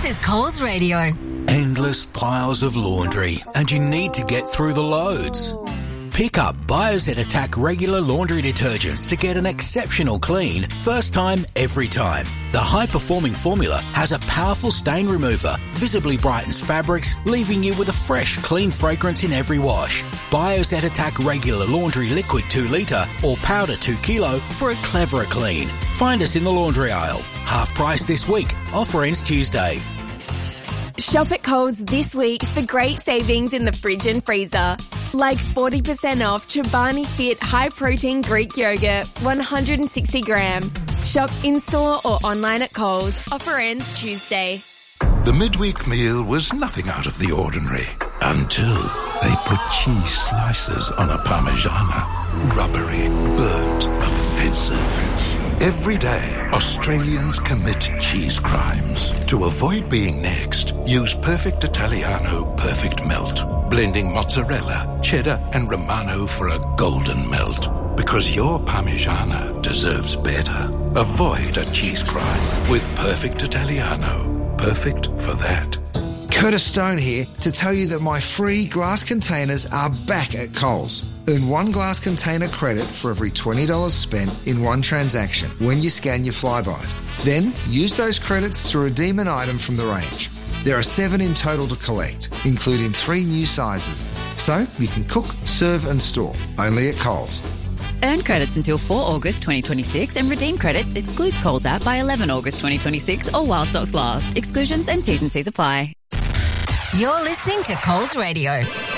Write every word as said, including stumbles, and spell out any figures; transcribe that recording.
This is Coles Radio. Endless piles of laundry, and you need to get through the loads. Pick up Biozet Attack regular laundry detergents to get an exceptional clean, first time, every time. The high-performing formula has a powerful stain remover, visibly brightens fabrics, leaving you with a fresh, clean fragrance in every wash. Biozet Attack regular laundry liquid two litre or powder two kilo for a cleverer clean. Find us in the laundry aisle. Half price this week. Offer ends Tuesday. Shop at Coles this week for great savings in the fridge and freezer. Like forty percent off Chobani Fit High Protein Greek Yogurt, one hundred sixty gram. Shop in-store or online at Coles. Offer ends Tuesday. The midweek meal was nothing out of the ordinary until they put cheese slices on a Parmigiana. Rubbery, burnt, offensive. Every day, Australians commit cheese crimes. To avoid being next, use Perfect Italiano Perfect Melt. Blending mozzarella, cheddar and Romano for a golden melt. Because your Parmigiana deserves better. Avoid a cheese crime with Perfect Italiano. Perfect for that. Curtis Stone here to tell you that my free glass containers are back at Coles. Earn one glass container credit for every twenty dollars spent in one transaction when you scan your Flybys. Then use those credits to redeem an item from the range. There are seven in total to collect, including three new sizes. So you can cook, serve and store. Only at Coles. Earn credits until the fourth of August twenty twenty-six and redeem credits excludes Coles app by the eleventh of August twenty twenty-six or while stocks last. Exclusions and T's and C's apply. You're listening to Coles Radio.